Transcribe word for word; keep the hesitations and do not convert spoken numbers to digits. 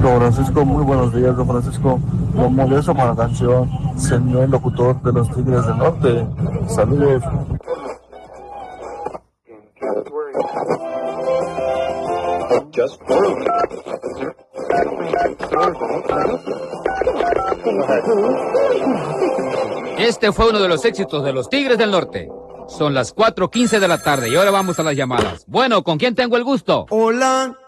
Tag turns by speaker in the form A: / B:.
A: Don Francisco, muy buenos días, don Francisco. Lo molesto para la canción, señor locutor de los Tigres del Norte. Saludos.
B: Este fue uno de los éxitos de los Tigres del Norte. Son las cuatro quince de la tarde y ahora vamos a las llamadas. Bueno, ¿con quién tengo el gusto?
C: Hola.